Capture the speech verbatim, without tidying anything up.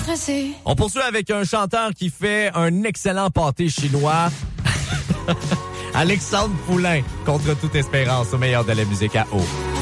stressé. On poursuit avec un chanteur qui fait un excellent pâté chinois. Alexandre Poulain, contre toute espérance, au meilleur de la musique à eau.